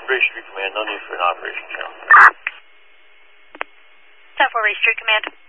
Ray Street Command, no need for an operation channel. 10-4 Ray Street Command.